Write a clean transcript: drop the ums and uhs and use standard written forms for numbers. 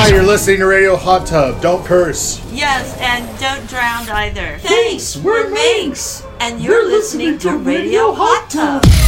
you're listening to Radio Hot Tub. Don't curse. Yes, and don't drown either. Thanks, we're Manx, and you're listening to Radio Hot Tub.